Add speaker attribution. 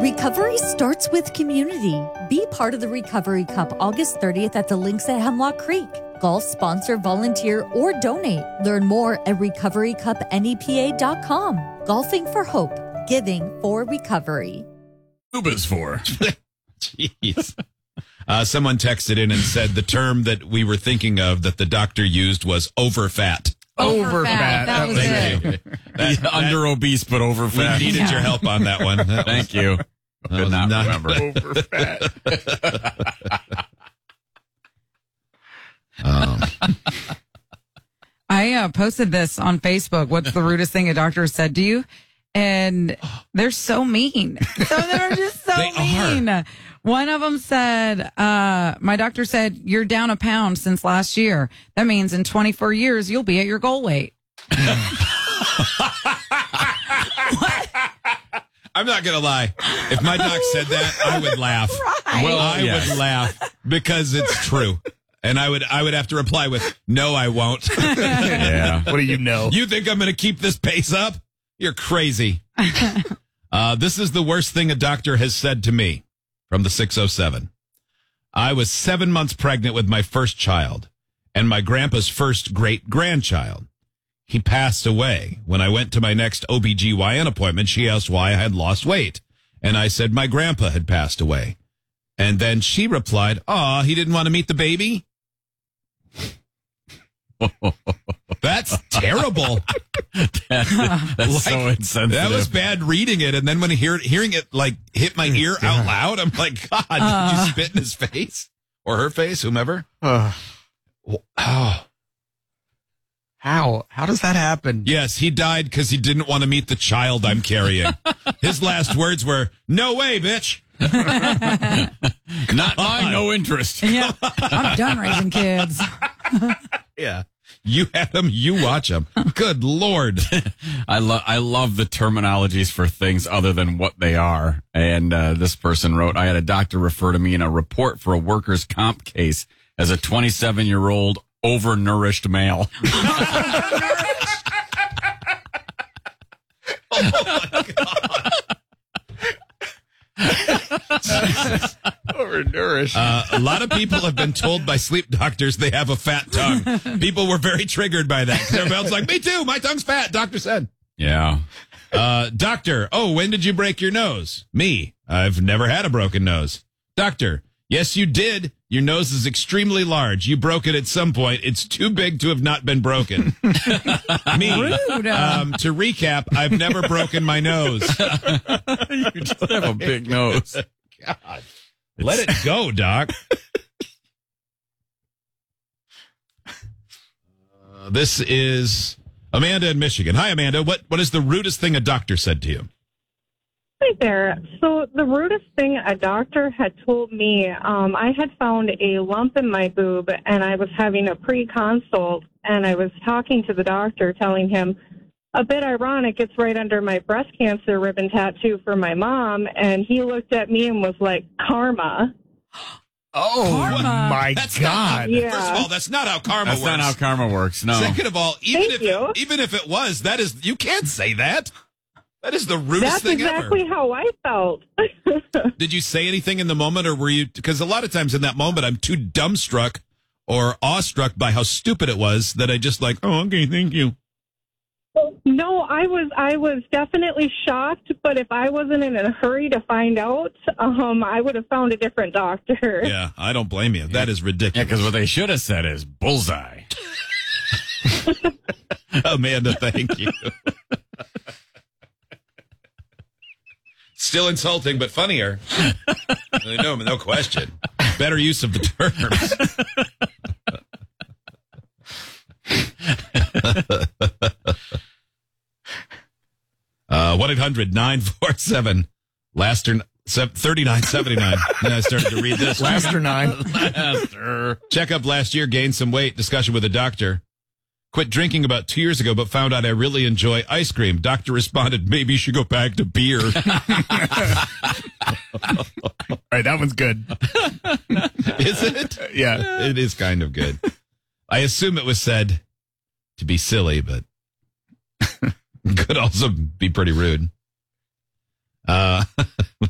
Speaker 1: Recovery starts with community. Be part of the Recovery Cup August 30th at the Links at Hemlock Creek. Golf sponsor, volunteer, or donate. Learn more at recoverycupnepa.com. Golfing for hope. Giving for recovery.
Speaker 2: Uba's for.
Speaker 3: Jeez. Someone texted in and said the term that we were thinking of that the doctor used was overfat.
Speaker 2: Overfat.
Speaker 4: That was it.
Speaker 2: Under obese, but overfat.
Speaker 3: We needed your help on that one.
Speaker 2: Thank you. Could not remember.
Speaker 3: Overfat.
Speaker 4: I posted this on Facebook. What's the rudest thing a doctor said to you? And they're so mean. So they're just so mean. One of them said, my doctor said, you're down a pound since last year. That means in 24 years, you'll be at your goal weight.
Speaker 3: I'm not going to lie. If my doc said that, I would laugh.
Speaker 4: Right.
Speaker 3: Well, I would laugh because it's true. And I would have to reply with, no, I won't.
Speaker 2: Yeah.
Speaker 5: What do you know?
Speaker 3: You think I'm going to keep this pace up? You're crazy. This is the worst thing a doctor has said to me from the 607. I was 7 months pregnant with my first child and my grandpa's first great-grandchild. He passed away. When I went to my next OBGYN appointment, she asked why I had lost weight. And I said my grandpa had passed away. And then she replied, "Aw, he didn't want to meet the baby?" That's terrible.
Speaker 2: That's so insensitive.
Speaker 3: That was bad reading it. And then when hearing it like hit my ear out loud, I'm like, God, did you spit in his face or her face, whomever?
Speaker 5: How does that happen?
Speaker 3: Yes, he died because he didn't want to meet the child I'm carrying. His last words were, "No way, bitch."
Speaker 2: Not mine, no interest.
Speaker 4: Yeah, I'm done raising kids.
Speaker 3: Yeah. You have them, you watch them. Good Lord.
Speaker 2: I love the terminologies for things other than what they are. And this person wrote, I had a doctor refer to me in a report for a workers' comp case as a 27-year-old overnourished male.
Speaker 3: Oh, my God.
Speaker 5: Overnourished.
Speaker 3: A lot of people have been told by sleep doctors they have a fat tongue. People were very triggered by that. Everyone's like, me too. My tongue's fat. Doctor said.
Speaker 2: Yeah.
Speaker 3: Doctor, when did you break your nose? Me. I've never had a broken nose. Doctor, yes, you did. Your nose is extremely large. You broke it at some point. It's too big to have not been broken. Me.
Speaker 4: Rude.
Speaker 3: To recap, I've never broken my nose.
Speaker 2: You just have a big nose.
Speaker 3: God. Let it go, Doc. This is Amanda in Michigan. Hi, Amanda. What is the rudest thing a doctor said to you?
Speaker 6: Hi there. So the rudest thing a doctor had told me, I had found a lump in my boob and I was having a pre-consult and I was talking to the doctor telling him, a bit ironic, it's right under my breast cancer ribbon tattoo for my mom. And he looked at me and was like, karma.
Speaker 5: Oh, my
Speaker 3: That's
Speaker 5: God.
Speaker 6: Yeah.
Speaker 3: First of all, that's not how karma
Speaker 2: That's
Speaker 3: works.
Speaker 2: not how karma works, no.
Speaker 3: Second of all, even
Speaker 6: Thank
Speaker 3: if it was, you can't say that. That is the rudest
Speaker 6: That's
Speaker 3: thing
Speaker 6: exactly
Speaker 3: ever.
Speaker 6: how I felt.
Speaker 3: Did you say anything in the moment, or were you? Because a lot of times in that moment, I'm too dumbstruck or awestruck by how stupid it was that I just like, oh, okay, thank you.
Speaker 6: No, I was definitely shocked, but if I wasn't in a hurry to find out, I would have found a different doctor.
Speaker 3: Yeah, I don't blame you. That is
Speaker 2: Yeah,
Speaker 3: ridiculous.
Speaker 2: because what they should have said is bullseye.
Speaker 3: Amanda, thank you. Still insulting, but funnier. No question. Better use of the terms. 1-800-947 3979. Then I started to read this.
Speaker 5: Laster 9.
Speaker 3: Checkup last year, gained some weight. Discussion with a doctor. Quit drinking about 2 years ago, but found out I really enjoy ice cream. Doctor responded, maybe you should go back to beer.
Speaker 5: All right, that one's good.
Speaker 3: Is it?
Speaker 5: Yeah.
Speaker 3: It is kind of good. I assume it was said to be silly, but could also be pretty rude.